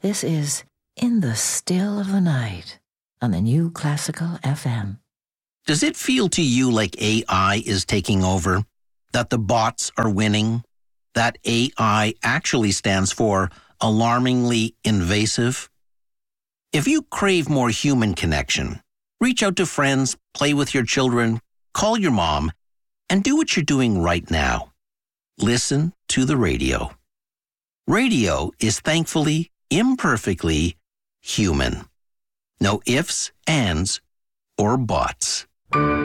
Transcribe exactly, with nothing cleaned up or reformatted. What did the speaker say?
This is In the Still of the Night on the New Classical F M. Does it feel to you like A I is taking over? That the bots are winning? That A I actually stands for alarmingly invasive? If you crave more human connection, reach out to friends, play with your children, call your mom, and do what you're doing right now. Listen to the radio. Radio is thankfully, imperfectly human. No ifs, ands, or buts.